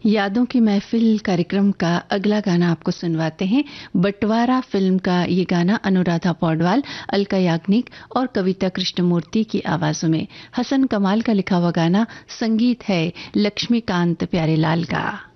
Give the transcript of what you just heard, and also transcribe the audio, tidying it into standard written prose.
यादों की महफिल कार्यक्रम का अगला गाना आपको सुनवाते हैं। बंटवारा फिल्म का ये गाना अनुराधा पौडवाल, अलका याग्निक और कविता कृष्णमूर्ति की आवाजों में। हसन कमाल का लिखा हुआ गाना, संगीत है लक्ष्मीकांत प्यारेलाल का।